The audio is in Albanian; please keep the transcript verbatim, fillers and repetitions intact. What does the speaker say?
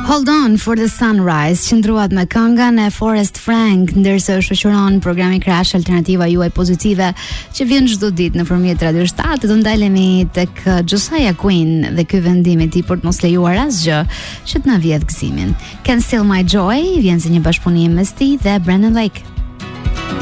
Hold on for the sunrise, qëndruat me këngën e Forrest Frank, ndërsa shoqëron programi Crash Alternativa juaj pozitive që vjen çdo ditë nëpërmjet Radio shtat. Do ndalemi tek Josiah Quinn dhe ky vendim i tij për të mos lejuar asgjë që të na vjedh gëzimin. Can Still My Joy vjen si një bashkëpunim mes tij dhe Brandon Lake.